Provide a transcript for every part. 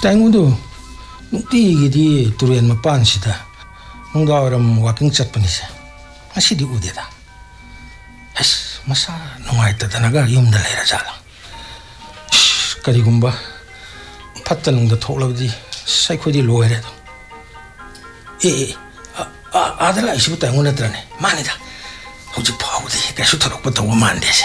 땡구도 띠기디 두레ን 마판시다 농다와람 와킹 찻분이세 아시디 우데다 에스 마사 농아이따다나가 юм다 레라자라 그리고봐 팥다능도 톡라우디 사이코디 로에레도 아들라 이시부터 응원했더라네 만이다 혹시 파우디 개수토록부터 오면 안 되지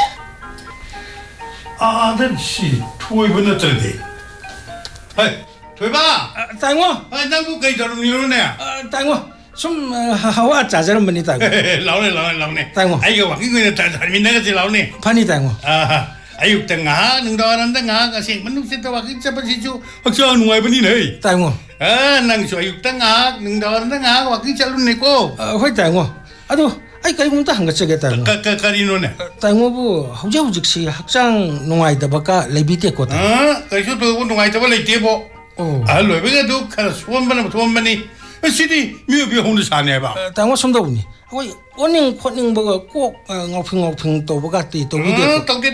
아들씨 토이분했더니 아이 토이봐 땅워 난그 게이더는 이러네 땅워 좀 하와 짜자는 분이 땅워 라오네 땅워 아이고 왕이거는 다 민나가지 라오네 판이 땅워 ayuk tengah nung dawaran tengah kasih menung situ wakil siapa situ wakil nungai benih nih 땅워 nang so ayuk tengah nung dawaran tengah wakil calon neko 회 땅워 아도 아이 가리공도 한 것저게 땅워 karinone 땅워부 후자후직시 학장 농아이다바까 레비테코다 그래서 또 nungai tawa lagi bo alo bega tu kalau suam bani sini miu honda sana ba 땅워 som다우니 아이 원닝 코닝 버거 꼭 ngọc 또 버가티 또 비데 taude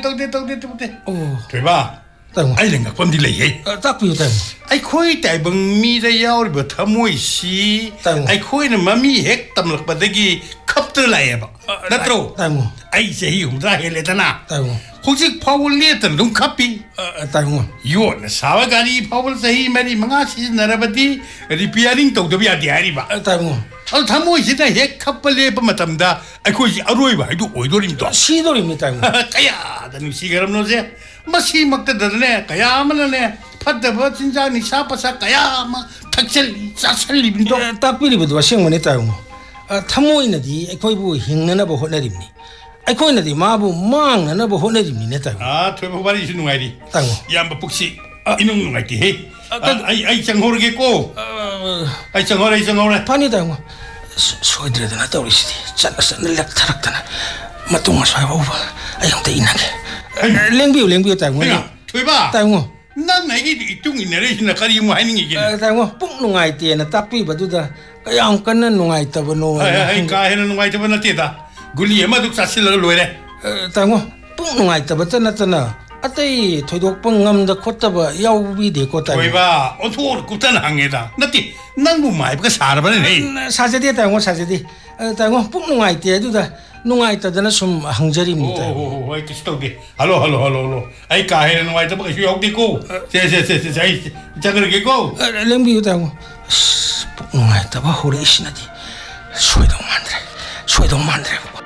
ba 땅워 ai lenga kon dilai 딱 비요 땅워 ai khoi tai bang mi da yaw ba thamoi si ai khoi na mami hek tam lak ba dagi khap tu lai ba natro 땅워 ai se hi ra hele tana 땅워 혹시 파울 리에던 룸 카피 땅워 요나 사와가리 파울 사히 메리 망아 시나라바디 리피어링 도도비아 디아리바 땅워 타모 시다 해 카플레 바마탐다 아이코지 아로이바 이도 오이도림도 시도립니다 땅워 까야 다니 시가람노제 마시 막다더네 까야만네 파다버 진짜니 샤파사 까야마 탁셀 사살리빈도 딱 비리부도 시행문에 땅워 타모이나디 아이코이부 행나나보 호나림니 아이코이나디 마부 망나나보 호나림니 땅워 토이보바리 시누가이리 땅워 양바 북시 이놈 누가이티 해 아이 장호르겠고 아이 장호래 판이 땅워 소이드레드나 떠오르시디 짠나싼 렉타락다나 마뚱아 사이바우바 아형대 이나게 랭비우 땅워 토이바 땅워 난 나에게 이쪽이 내려시나 가리 뭐 하는 얘기네 땅워 뿡 농아이티에나 딱 비바두다 그냥 끝난 농아이타버노 아이 가해는 농아이타버 나티다 굴리 에마둑 사실을 로이래 땅워 뿡 농아이타버잖아 아따이 토이독뻥 감다 콧다바 야우비데 콧다 토이바 온토르 굽다는 항해다 나티 난뭐 마이브가 사라바네 사제디 땅워 사제디 땅워 뿡 농아이티에두다 농아이타잖아 좀 항저림니다 오 아이 키스토디 할로 아이 가해는 농아이타버 휴역디고 제제제제 자그르게고 랭비우 땅워 뿡 농아이타바 호레시나디 소이동 만드레